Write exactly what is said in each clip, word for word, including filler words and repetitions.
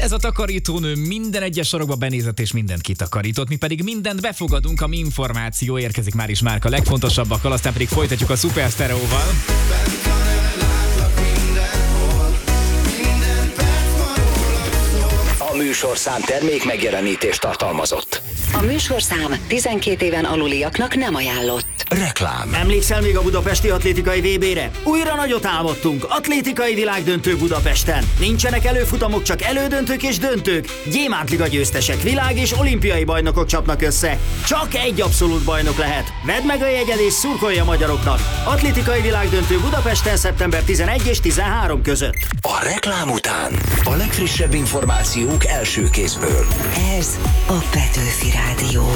Ez a takarítónő minden egyes sarokba benézett és mindent kitakarított, mi pedig mindent befogadunk, ami információ érkezik már is már a legfontosabbakkal, aztán pedig folytatjuk a Super Stereóval. A műsorszám termék megjelenítést tartalmazott. A műsorszám tizenkét éven aluliaknak nem ajánlott. Reklám. Emlékszel még a budapesti atlétikai vé bére? Újra nagyot álmodtunk. Atlétikai világdöntő Budapesten. Nincsenek előfutamok, csak elődöntők és döntők. Gyémántliga győztesek, világ és olimpiai bajnokok csapnak össze. Csak egy abszolút bajnok lehet. Vedd meg a jegyed és szurkolj a magyaroknak. Atlétikai világdöntő Budapesten szeptember tizenegy és tizenhárom között. A reklám után a legfrissebb információk első kézből. Ez a Petőfi Rádió.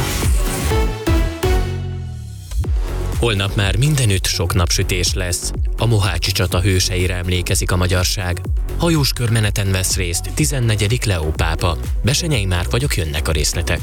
Holnap már mindenütt sok napsütés lesz. A mohácsi csata hőseire emlékezik a magyarság. Hajós körmeneten vesz részt tizennegyedik Leó pápa. Besenyei Márk vagyok, jönnek a részletek.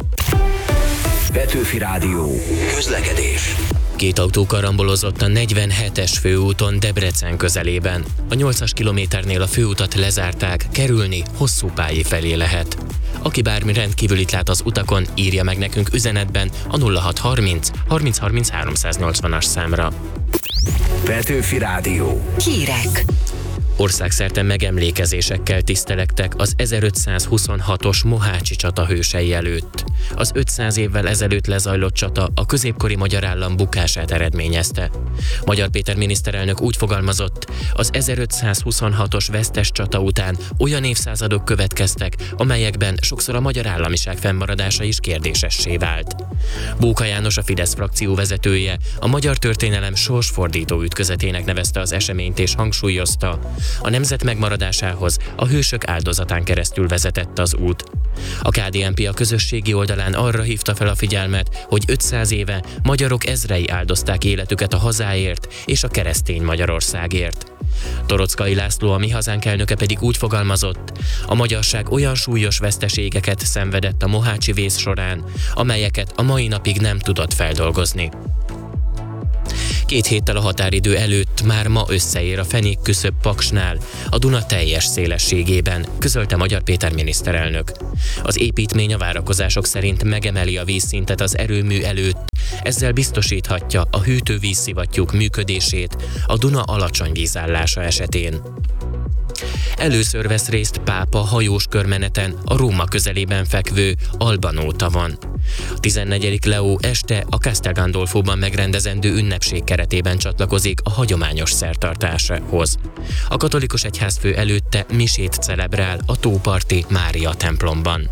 Petőfi Rádió. Közlekedés. Két autó karambolozott a negyvenhetes főúton Debrecen közelében. A nyolcas kilométernél a főutat lezárták, kerülni Hosszúpályi felé lehet. Aki bármi rendkívülit lát az utakon, írja meg nekünk üzenetben a nulla hat harminc harminc harminc háromszáznyolcvanas számra. Petőfi Rádió. Hírek. Országszerte megemlékezésekkel tisztelektek az ezerötszázhuszonhatos mohácsi csata hősei előtt. Az ötszáz évvel ezelőtt lezajlott csata a középkori magyar állam bukását eredményezte. Magyar Péter miniszterelnök úgy fogalmazott, az ezerötszázhuszonhatos vesztes csata után olyan évszázadok következtek, amelyekben sokszor a magyar államiság fennmaradása is kérdésessé vált. Bóka János, a Fidesz frakció vezetője, a magyar történelem sorsfordító ütközetének nevezte az eseményt és hangsúlyozta, a nemzet megmaradásához a hősök áldozatán keresztül vezetett az út. A ká dé en pé a közösségi oldalán arra hívta fel a figyelmet, hogy ötszáz éve magyarok ezrei áldozták életüket a hazáért és a keresztény Magyarországért. Toroczkai László, a Mi Hazánk elnöke pedig úgy fogalmazott, a magyarság olyan súlyos veszteségeket szenvedett a mohácsi vész során, amelyeket a mai napig nem tudott feldolgozni. Két héttel a határidő előtt már ma összeér a fenékküszöb Paksnál, a Duna teljes szélességében, közölte Magyar Péter miniszterelnök. Az építmény a várakozások szerint megemeli a vízszintet az erőmű előtt, ezzel biztosíthatja a hűtővízszivattyúk működését a Duna alacsony vízállása esetén. Először vesz részt pápa hajós körmeneten a Róma közelében fekvő Albanó tavon. A tizennegyedik Leó este a Castel Gandolfóban megrendezendő ünnepség keretében csatlakozik a hagyományos szertartáshoz. A katolikus egyházfő előtte misét celebrál a tóparti Mária templomban.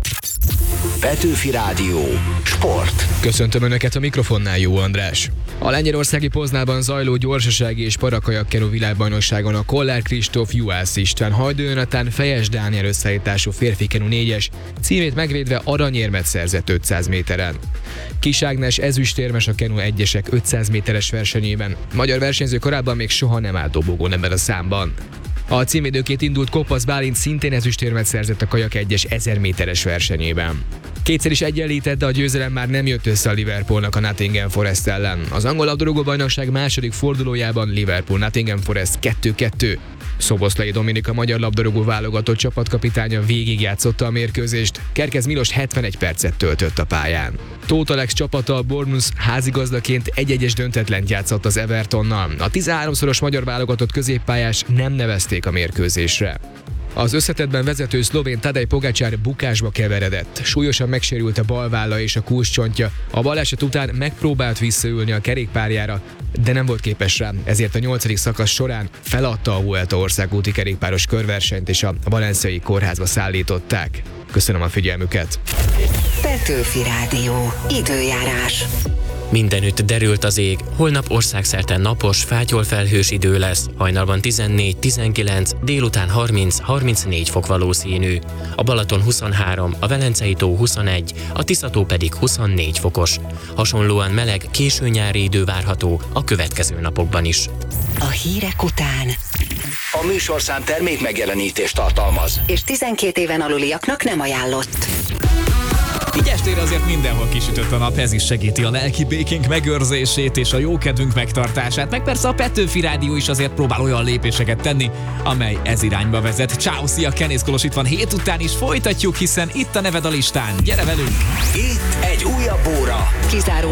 Petőfi Rádió. Sport. Köszöntöm Önöket, a mikrofonnál Jó András. A lengyelországi Poznában zajló gyorsasági és parakajakkenu világbajnokságon a Kollár Kristóf Juhász István Hajdú Jonatán Fejes Dániel összeállítású férfi kenu négyes címét megvédve aranyérmet szerzett ötszáz méteren. Kis Ágnes ezüstérmes a kenu egyesek ötszáz méteres versenyében. Magyar versenyző korábban még soha nem állt dobogón ebben a számban. A címvédőként indult Kopasz Bálint szintén ezüstérmet szerzett a kajak egyes ezer méteres versenyében. Kétszer is egyenlített, de a győzelem már nem jött össze a Liverpoolnak a Nottingham Forest ellen. Az angol labdarúgó bajnokság második fordulójában Liverpool Nottingham Forest kettő kettő. Szoboszlai Dominika magyar labdarúgó válogatott csapatkapitánya végigjátszotta a mérkőzést, Kerkez Milos hetvenegy percet töltött a pályán. Tóth Alex csapata a Bournemouth házigazdaként egy-egyes döntetlent játszott az Evertonnal. A tizenháromszoros magyar válogatott középpályás nem nevezték a mérkőzésre. Az összetettben vezető szlovén Tadej Pogačar bukásba keveredett. Súlyosan megsérült a bal válla és a kúscsontja. A baleset után megpróbált visszaülni a kerékpárjára, de nem volt képes rá, ezért a nyolcadik szakasz során feladta a Vuelta országúti kerékpáros körversenyt és a valenciai kórházba szállították. Köszönöm a figyelmüket! Petőfi Rádió. Időjárás. Mindenütt derült az ég, holnap országszerte napos, fátyolfelhős idő lesz, hajnalban tizennégy tizenkilenc, délután harminc harmincnégy fok valószínű. A Balaton huszonhárom, a Velencei tó huszonegy, a Tisza-tó pedig huszonnégy fokos. Hasonlóan meleg, késő nyári idő várható a következő napokban is. A hírek után A műsorszám termék megjelenítést tartalmaz. és tizenkét éven aluliaknak nem ajánlott. Így estére azért mindenhol kisütött a nap, ez is segíti a lelki békénk megőrzését és a jókedvünk megtartását, meg persze a Petőfi Rádió is azért próbál olyan lépéseket tenni, amely ez irányba vezet. Ciao, szia, Kenész Kolos itt van hét után is, folytatjuk, hiszen itt a neved a listán. Gyere velünk! Itt egy újabb óra. Kizáró